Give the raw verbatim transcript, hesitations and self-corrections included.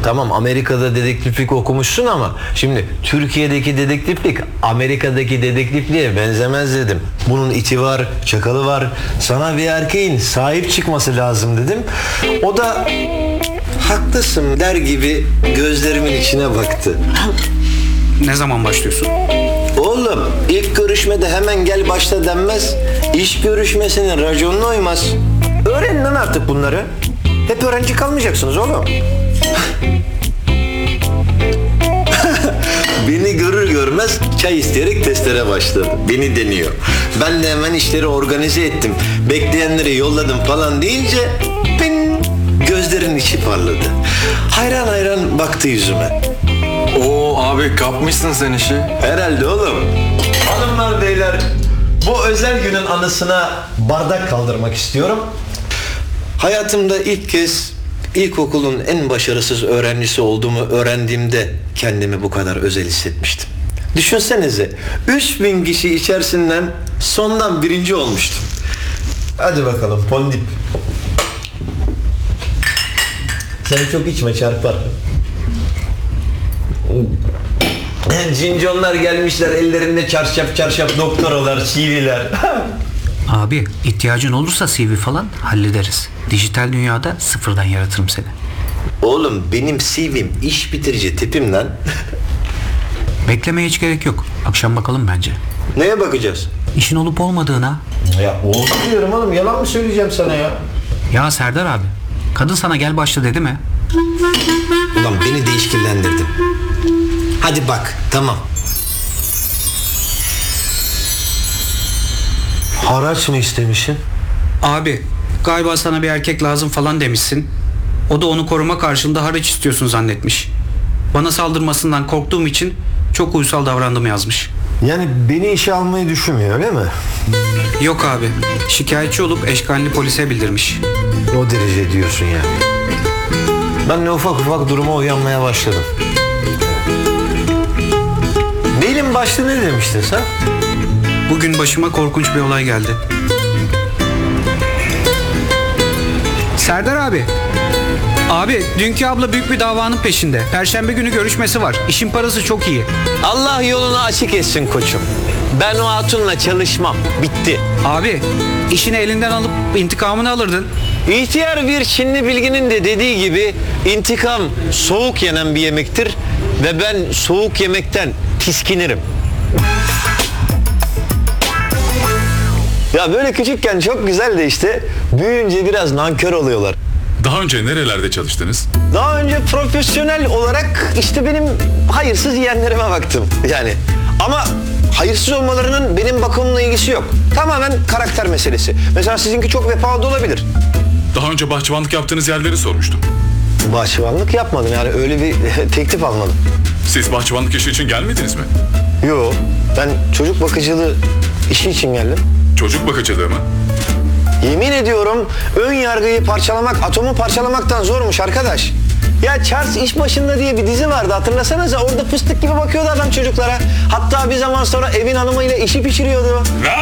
Tamam, Amerika'da dedektiflik okumuşsun ama şimdi Türkiye'deki dedektiflik Amerika'daki dedektifliğe benzemez dedim. Bunun iti var, çakalı var. Sana bir erkeğin sahip çıkması lazım dedim. O da haklısın der gibi gözlerimin içine baktı. Ne zaman başlıyorsun? Oğlum, ilk görüşmede hemen gel başla denmez. İş görüşmesinin raconuna uymaz. Öğrenin lan artık bunları. Hep öğrenci kalmayacaksınız oğlum. Beni görür görmez çay isteyerek testlere başladı. Beni deniyor. Ben de hemen işleri organize ettim. Bekleyenleri yolladım falan deyince ben gözlerin içi parladı. Hayran hayran baktı yüzüme. Oo abi kapmışsın sen işi. Herhalde oğlum. Hanımlar beyler, bu özel günün anısına bardak kaldırmak istiyorum. Hayatımda ilk kez ilkokulun en başarısız öğrencisi olduğumu öğrendiğimde kendimi bu kadar özel hissetmiştim. Düşünsenize, üç bin kişi içerisinden sondan birinci olmuştum. Hadi bakalım Pondip. Sen çok içme, çarpar. Cinconlar gelmişler, ellerinde çarşaf çarşaf doktoralar, C V'ler. Abi ihtiyacın olursa C V falan hallederiz. Dijital dünyada sıfırdan yaratırım seni. Oğlum, benim C V'm iş bitirici tipimden. Beklemeye hiç gerek yok. Akşam bakalım bence. Neye bakacağız? İşin olup olmadığına. Ya oldu diyorum oğlum, yalan mı söyleyeceğim sana ya? Ya Serdar abi, kadın sana gel başla dedi mi? Ulan beni de işkillendirdin. Hadi bak, tamam. Haraç mı istemişsin? Abi galiba sana bir erkek lazım falan demişsin. O da onu koruma karşılığında haraç istiyorsun zannetmiş. Bana saldırmasından korktuğum için çok uysal davrandım yazmış. Yani beni işe almayı düşünmüyor, öyle mi? Yok abi, şikayetçi olup eşkalini polise bildirmiş. O derece diyorsun yani. Ben de ufak ufak duruma uyanmaya başladım. Mailin başlığı ne demiştin sen? Bugün başıma korkunç bir olay geldi. Serdar abi. Abi dünkü abla büyük bir davanın peşinde. Perşembe günü görüşmesi var. İşin parası çok iyi. Allah yolunu açık etsin koçum. Ben o hatunla çalışmam. Bitti. Abi işini elinden alıp intikamını alırdın. İhtiyar bir Çinli bilginin de dediği gibi intikam soğuk yenen bir yemektir ve ben soğuk yemekten tiskinirim. Ya böyle küçükken çok güzel de işte büyüyünce biraz nankör oluyorlar. Daha önce nerelerde çalıştınız? Daha önce profesyonel olarak işte benim hayırsız yeğenlerime baktım yani. Ama hayırsız olmalarının benim bakımımla ilgisi yok. Tamamen karakter meselesi. Mesela sizinki çok vefalı olabilir. Daha önce bahçıvanlık yaptığınız yerleri sormuştum. Bahçıvanlık yapmadım yani, öyle bir teklif almadım. Siz bahçıvanlık işi için gelmediniz mi? Yo, ben çocuk bakıcılığı işi için geldim. Çocuk bakıcılığı mı? Yemin ediyorum ön yargıyı parçalamak atomu parçalamaktan zormuş arkadaş. Ya Charles İş Başında diye bir dizi vardı, hatırlasanıza, orada fıstık gibi bakıyordu adam çocuklara. Hatta bir zaman sonra evin hanımıyla işi pişiriyordu.